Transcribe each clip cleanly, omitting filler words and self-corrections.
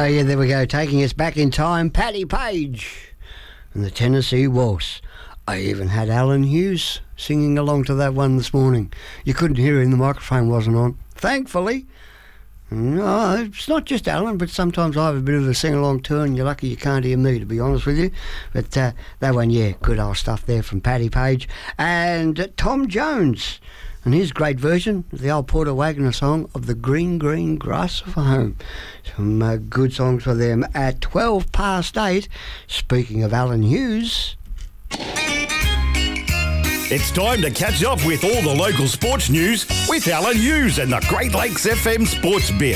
Oh, yeah, there we go. Taking us back in time, Paddy Page and the Tennessee Waltz. I even had Alan Hughes singing along to that one this morning. You couldn't hear him, the microphone wasn't on. Thankfully. No, it's not just Alan, but sometimes I have a bit of a sing-along too, and you're lucky you can't hear me, to be honest with you. But that one, yeah, good old stuff there from Paddy Page. And Tom Jones and his great version of the old Porter Wagoner song of the Green, Green Grass of Home. Some good songs for them at 12 past 8. Speaking of Alan Hughes... It's time to catch up with all the local sports news with Alan Hughes and the Great Lakes FM Sports Bit.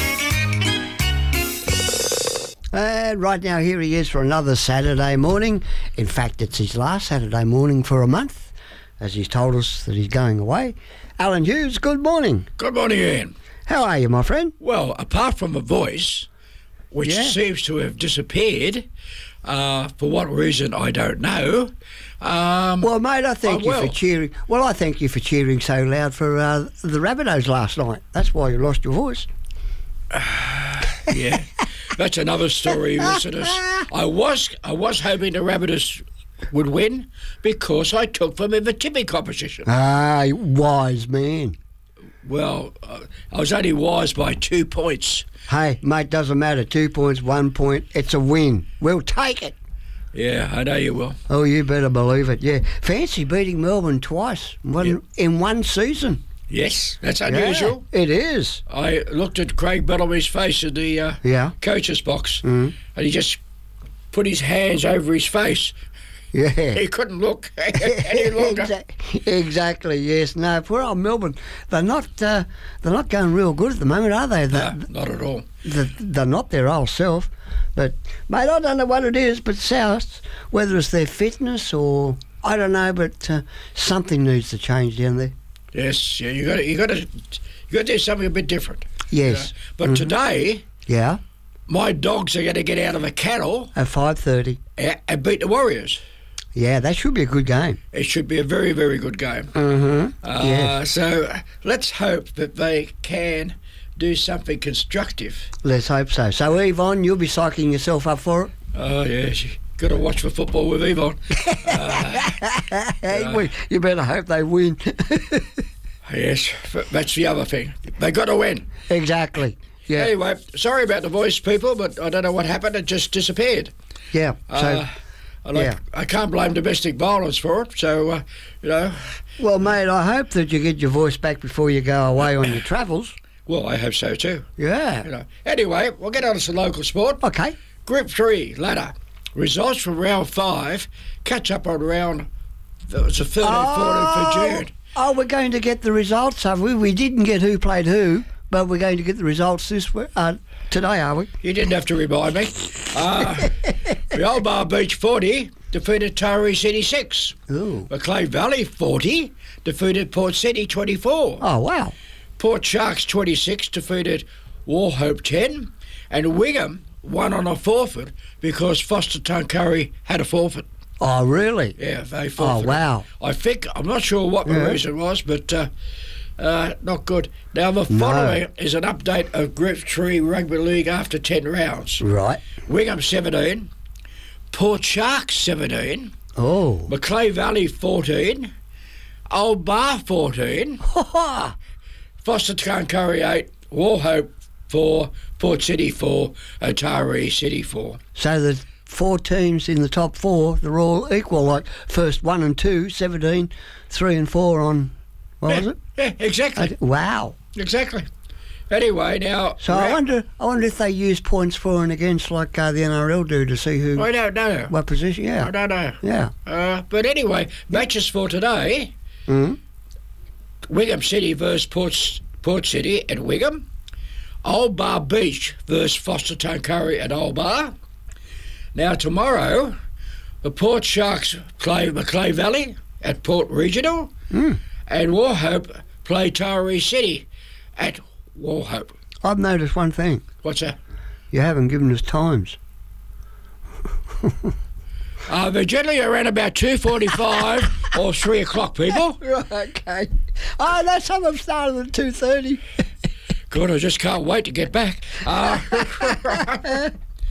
And right now, here he is for another Saturday morning. In fact, it's his last Saturday morning for a month, as he's told us that he's going away. Alan Hughes, good morning. Good morning, Ian. How are you, my friend? Well, apart from a voice, which seems to have disappeared, for what reason I don't know. Well, mate, I thank you for cheering. Well, I thank you for cheering so loud for the Rabbitohs last night. That's why you lost your voice. Yeah, that's another story, listeners. I was hoping the Rabbitohs would win because I took them in the tipping competition. Ah, wise man. Well, I was only wise by 2 points. Hey, mate, doesn't matter. 2 points, 1 point. It's a win. We'll take it. Yeah, I know you will. Oh, you better believe it, yeah. Fancy beating Melbourne twice in one season. Yes, that's unusual. Yeah, it is. I looked at Craig Bellamy's face in the coach's box, and he just put his hands over his face. Yeah. He couldn't look any longer. Exactly, yes. No, poor old Melbourne, they're not going real good at the moment, are they? No, not at all. They're not their old self. But, mate, I don't know what it is, but South, whether it's their fitness or, I don't know, but something needs to change down there. Yes, yeah, you got to do something a bit different. Yes. But today... Yeah? My Dogs are going to get out of a kennel... At 5:30. And beat the Warriors. Yeah, that should be a good game. It should be a very, very good game. Mm-hmm. So let's hope that they can do something constructive. Let's hope so. So, Yvonne, you'll be psyching yourself up for it? Oh, yes. You got to watch for football with Yvonne. You better hope they win. Yes, that's the other thing. They got to win. Exactly. Yeah. Anyway, sorry about the voice, people, but I don't know what happened. It just disappeared. Yeah. So... I can't blame domestic violence for it, so, Well, mate, I hope that you get your voice back before you go away on your travels. Well, I hope so too. Yeah. Anyway, we'll get on to some local sport. Okay. Group 3, ladder. Results from round 5. Catch up on round... It was the 13th, 14th for June. Oh, we're going to get the results, have we? We didn't get who played who, but we're going to get the results today, are we? You didn't have to remind me. The Old Bar Beach 40 defeated Taree City 6. Ooh. Macleay Valley 40 defeated Port City 24. Oh, wow. Port Sharks 26 defeated Warhope 10. And Wigham won on a forfeit because Foster Tuncurry had a forfeit. Oh, really? Yeah, they forfeited. Oh, wow. I'm not sure what the reason was, but... not good. Now, the following is an update of Group 3 Rugby League after 10 rounds. Right. Wigham 17, Port Sharks 17, Macleay Valley 14, Old Bar 14, Foster Tuncurry 8, Warhope 4, Port City 4, and Taree City 4. So the 4 teams in the top 4, they're all equal, like first 1 and 2, 17, 3 and 4 on... What was it? Yeah, exactly. Wow. Exactly. Anyway, now... So I wonder if they use points for and against like the NRL do to see who... I don't know. What position, yeah. I don't know. Yeah. But anyway, matches for today. Wigham City versus Port City at Wigham. Old Bar Beach versus Foster Tuncurry at Old Bar. Now tomorrow, the Port Sharks play Macleay Valley at Port Regional. And Warhope play Taree City at Warhope. I've noticed one thing. What's that? You haven't given us times. They're generally around about 2:45 or 3 o'clock, people. Right, okay. Oh, that's some of them started at 2:30. God, I just can't wait to get back.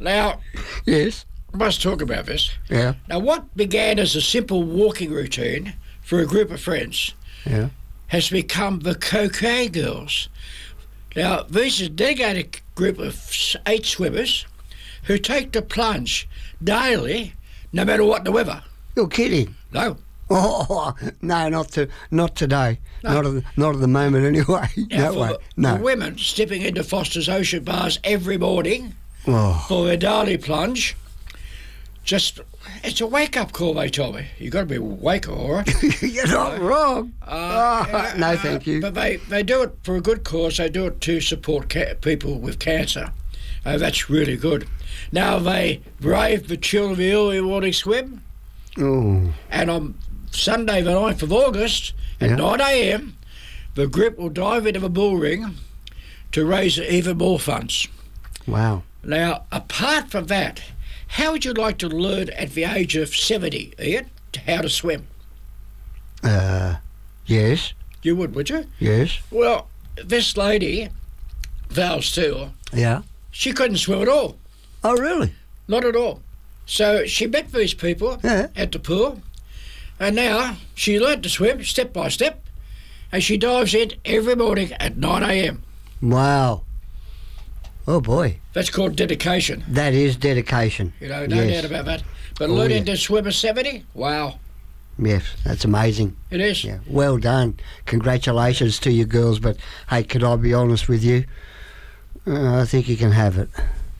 Now, Yes. I must talk about this. Yeah. Now, what began as a simple walking routine for a group of friends Yeah. has become the Coquet Girls. Now, this is a dedicated group of 8 swimmers who take the plunge daily, no matter what the weather. You're kidding. No. Oh no, not today. No. Not at the moment anyway. Now, No way. for No. women stepping into Foster's Ocean Bars every morning Oh. for their daily plunge, it's a wake-up call, they told me. You've got to be awake, all right? You're not wrong. No, thank you. But they do it for a good cause. They do it to support people with cancer. That's really good. Now, they brave the chill of the early morning swim, Oh. and on Sunday the 9th of August at Yeah. 9 a.m, the group will dive into the bull ring to raise even more funds. Wow. Now, apart from that, how would you like to learn at the age of 70, Ian, how to swim? Yes. You would you? Yes. Well, this lady, Val Steele, Yeah. she couldn't swim at all. Oh, really? Not at all. So she met these people Yeah. at the pool, and now she learned to swim step by step, and she dives in every morning at 9 a.m. Wow. Oh boy, That's called dedication. that is dedication. You know, no Yes. doubt about that. But Oh, learning yeah. to swim at 70, wow, Yes, that's amazing. it is. Yeah, well done. Congratulations to you girls. But hey, could I be honest with you? I think you can have it.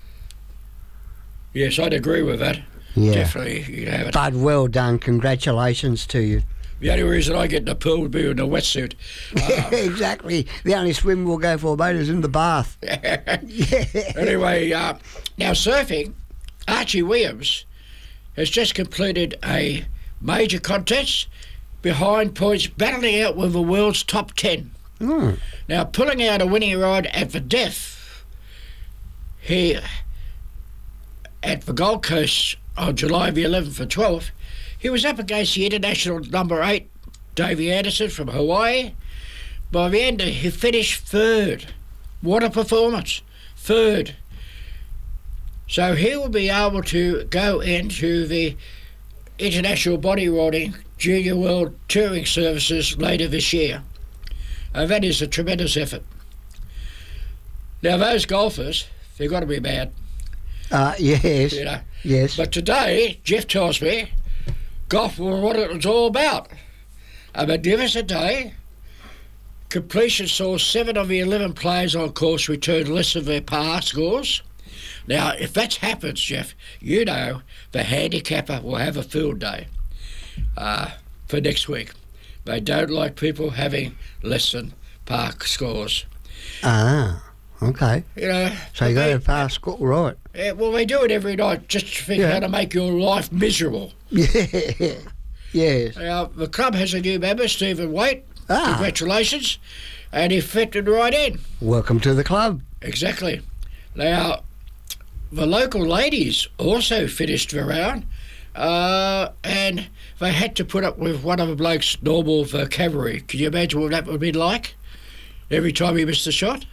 Yes, I'd agree with that. Yeah. Definitely, you can have it. But well done. Congratulations to you. The only reason I get in the pool would be in a wetsuit. Exactly. The only swim we'll go for, mate, is in the bath. Yeah. Anyway, now surfing, Archie Williams has just completed a major contest behind points, battling out with the world's top 10. Mm. Now, pulling out a winning ride at the Death, he at the Gold Coast on July the 11th and 12th, he was up against the international number 8, Davey Anderson from Hawaii. By the end, he finished 3rd. What a performance! 3rd. So he will be able to go into the International Bodyboarding Junior World Touring Services later this year. And that is a tremendous effort. Now, those golfers, they've got to be mad, Yes. you know. Yes. But today, Jeff tells me, golf was what it was all about. A magnificent day. Completion saw 7 of the 11 players on course return less of their par scores. Now, if that happens, Jeff, you know the handicapper will have a field day for next week. They don't like people having less than par scores. Okay. You know. So you got to pass school, right? Yeah, well, they do it every night just to figure Yeah. how to make your life miserable. Yeah. Yes. Now, the club has a new member, Stephen Waite. Ah. Congratulations. And he fitted right in. Welcome to the club. Exactly. Now, the local ladies also finished the round, and they had to put up with one of the bloke's normal vocabulary. Can you imagine what that would be like every time he missed a shot?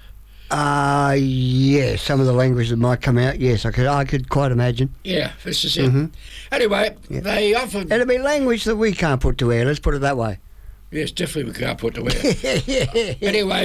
Yes, some of the language that might come out, yes, I could quite imagine. Yeah, this is it. Mm-hmm. Anyway, Yeah. they offered... It'll be language that we can't put to air, let's put it that way. Yes, definitely we can't put to wear. Anyway,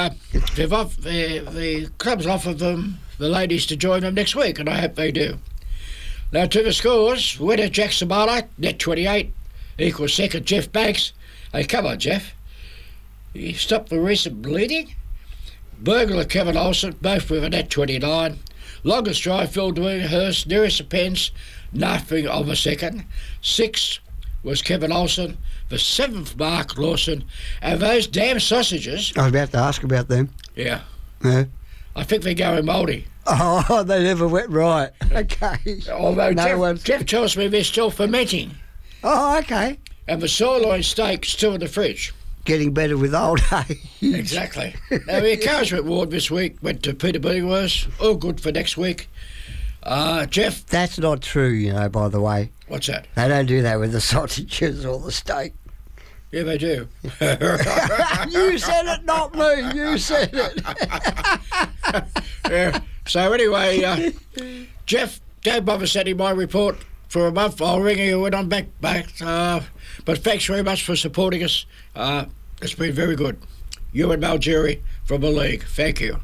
the club's offered them, the ladies, to join them next week, and I hope they do. Now, to the scores, winner Jack Sabala, net 28, equals second Jeff Banks. Hey, come on, Jeff. You stopped the recent bleeding. Burglar Kevin Olsen, both with a net 29. Longest drive, Phil Dewinghurst, nearest Pence, nothing of a second. Sixth was Kevin Olsen. The 7th, Mark Lawson. And those damn sausages, I was about to ask about them. yeah, Yeah. I think they're going mouldy. Oh, they never went right. Okay. Although No one's- Jeff tells me they're still fermenting. Oh, okay. And the sirloin steak's still in the fridge. Getting better with old age. Exactly. Now, the encouragement award this week went to Peter Billingworth. All good for next week. Jeff, That's not true, you know, by the way. what's that? They don't do that with the sausages or the steak. Yeah, they do. You said it, not me. You said it. Yeah, So anyway, Jeff, don't bother sending my report for a month. I'll ring you when I'm back. But thanks very much for supporting us. It's been very good. You and Malgeri from the league. Thank you.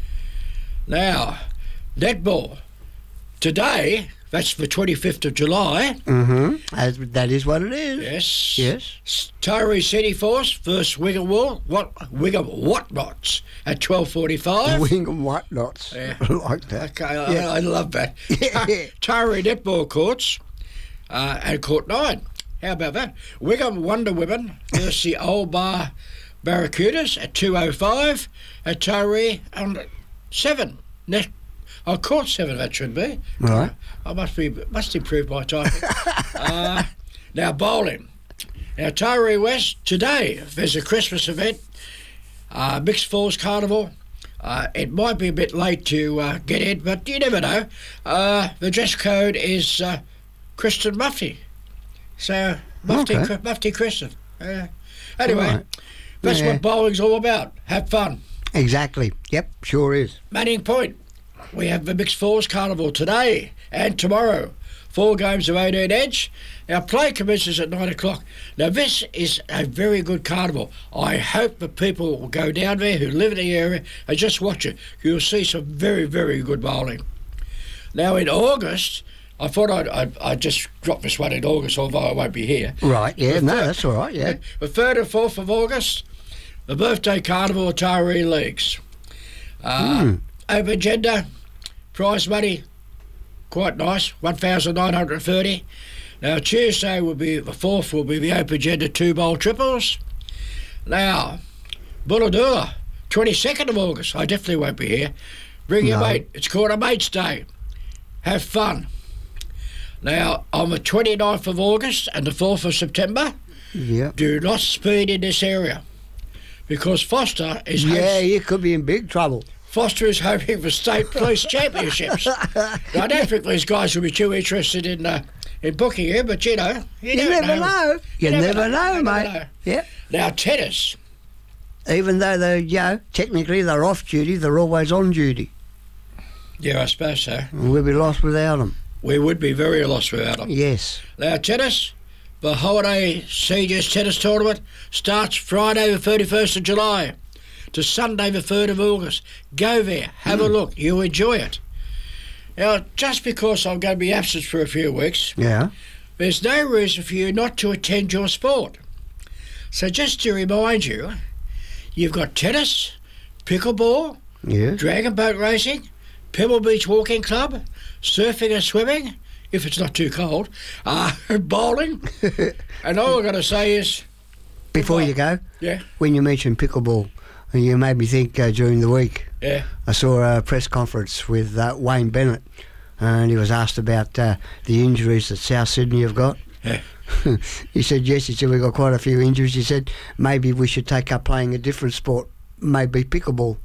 Now, netball. Today, that's the 25th of July. Mm-hmm. That is what it is. Yes. Yes. Tyree City Force versus Wigan Whatnots at 12:45. Wing whatnots. Yeah. Like that. Okay, Yeah. I love that. Yeah. Tyree netball courts and court 9. How about that? Wigan Wonder Women versus the Old Bar Barracudas at 2:05 at Tyree on 7. Court 7 that should be. Right. I must improve my typing. Now bowling. Now Tyree West today. There's a Christmas event, Mixed Falls Carnival. It might be a bit late to get in, but you never know. The dress code is Christian Mufti. So Mufti Christian. Anyway, Right. that's Yeah. what bowling's all about. Have fun. Exactly. Yep, sure is. Manning Point. We have the Mixed Falls Carnival today and tomorrow. 4 games of 18 edge. Our play commences at 9 o'clock. Now, this is a very good carnival. I hope that people will go down there who live in the area and just watch it. You'll see some very, very good bowling. Now, in August, I thought I'd just drop this one in August, although I won't be here. Right, yeah, no, that's all right, yeah. The 3rd and 4th of August, the birthday carnival of Tyree Leagues. Over agenda, prize money, quite nice, 1,930. Now Tuesday will be the 4th, will be the Open Agenda 2-bowl triples. Now, Bulladoola, 22nd of August. I definitely won't be here. Bring your mate. It's called a mate's day. Have fun. Now, on the 29th of August and the 4th of September, Yeah. do not speed in this area because Foster is Yeah, you could be in big trouble. Foster is hoping for state police championships. Now, I don't think these guys will be too interested in booking you, but you know, you never know. You never know, mate. Yeah. Now, tennis. Even though they're, technically they're off duty, they're always on duty. Yeah, I suppose so. And we'll be lost without them. We would be very lost without them. Yes. Now, tennis, the Holiday Seniors Tennis Tournament starts Friday the 31st of July to Sunday the 3rd of August. Go there, have a look, you'll enjoy it. Now, just because I'm going to be absent for a few weeks, Yeah. there's no reason for you not to attend your sport. So just to remind you, you've got tennis, pickleball, Yeah. dragon boat racing, Pebble Beach Walking Club, surfing and swimming, if it's not too cold, bowling, and all I've got to say is... Before you go, Yeah, when you mentioned pickleball, you made me think during the week, yeah. I saw a press conference with Wayne Bennett, and he was asked about the injuries that South Sydney have got. Yeah. He said, yes, he said, we've got quite a few injuries. He said, maybe we should take up playing a different sport, maybe pickleball.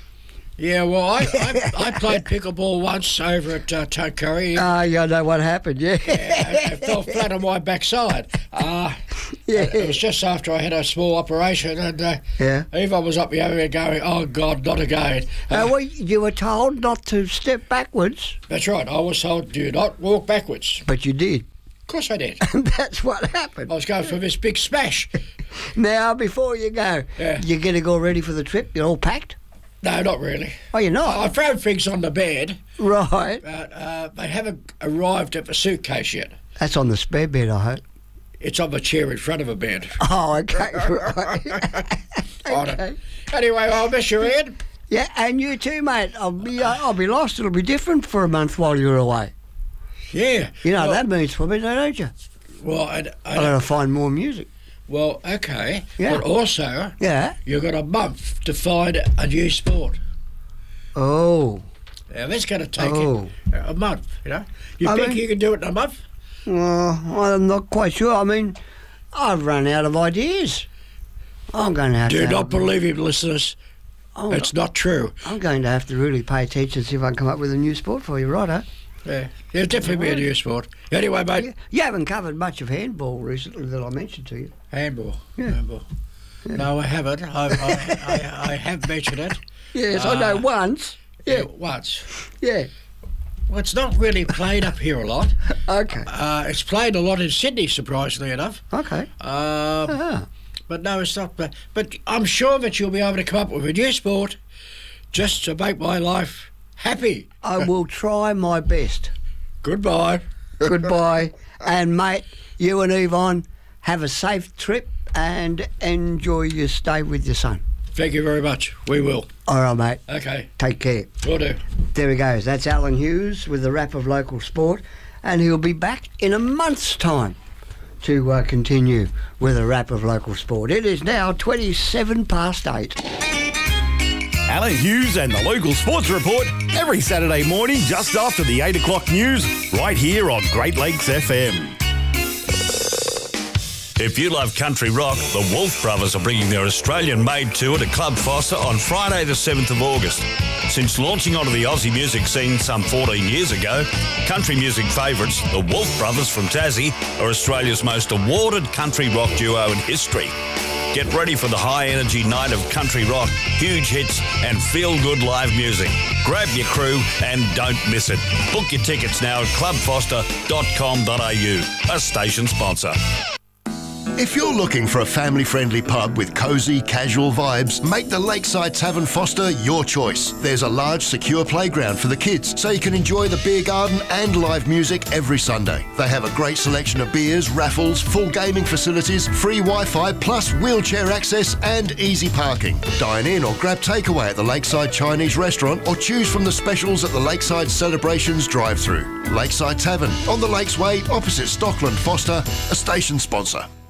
Yeah, well, I played pickleball once over at Tuncurry. Yeah, I know what happened, yeah. I fell flat on my backside. Yeah. It was just after I had a small operation, and Yeah. Yvonne was up the other end going, oh, God, not again. Well, you were told not to step backwards, That's right, I was told, do not walk backwards. but you did. Of course I did. And that's what happened. I was going for this big smash. Now, before you go, Yeah. you're getting all ready for the trip? You're all packed? No, not really. Oh, you're not? I thrown things on the bed, Right. but they haven't arrived at the suitcase yet. That's on the spare bed, I hope. It's on the chair in front of a bed. Oh, okay, right. Okay. Anyway, I'll miss you, Ian. Yeah, and you too, mate. I'll be lost. It'll be different for a month while you're away. Yeah. You know well, that means for me, don't you? Well, I've got to find more music. well, okay. Yeah. But also, Yeah. you've got a month to find a new sport. Oh. Now, that's going to take Oh. a month, you know. You I think mean- you can do it in a month? Well, I'm not quite sure. I mean, I've run out of ideas. I'm going to have Do to... not believe him, listeners. Oh, It's not true. I'm going to have to really pay attention and see if I can come up with a new sport for you, righto? Yeah. There'll definitely be a new sport. Anyway, mate, You haven't covered much of handball recently that I mentioned to you. handball. Yeah. Handball. No, I haven't. I have mentioned it. Yes, I know once. Yeah. Once. Yeah. Well, it's not really played up here a lot. Okay. It's played a lot in Sydney, surprisingly enough. Okay. But no, it's not. But I'm sure that you'll be able to come up with a new sport just to make my life happy. I will try my best. Goodbye. Goodbye. And, mate, you and Yvonne have a safe trip and enjoy your stay with your son. Thank you very much. We will. All right, mate. Okay. Take care. Will do. There he goes. That's Alan Hughes with the wrap of local sport, and he'll be back in a month's time to continue with a wrap of local sport. It is now 8:27. Alan Hughes and the Local Sports Report every Saturday morning just after the 8 o'clock news right here on Great Lakes FM. If you love country rock, the Wolf Brothers are bringing their Australian-made tour to Club Foster on Friday the 7th of August. Since launching onto the Aussie music scene some 14 years ago, country music favourites, the Wolf Brothers from Tassie, are Australia's most awarded country rock duo in history. Get ready for the high-energy night of country rock, huge hits and feel-good live music. Grab your crew and don't miss it. Book your tickets now at clubfoster.com.au, a station sponsor. If you're looking for a family-friendly pub with cosy, casual vibes, make the Lakeside Tavern Foster your choice. There's a large, secure playground for the kids, so you can enjoy the beer garden and live music every Sunday. They have a great selection of beers, raffles, full gaming facilities, free Wi-Fi, plus wheelchair access and easy parking. Dine in or grab takeaway at the Lakeside Chinese restaurant or choose from the specials at the Lakeside Celebrations drive-thru. Lakeside Tavern, on the Lakes Way, opposite Stockland Foster, a station sponsor.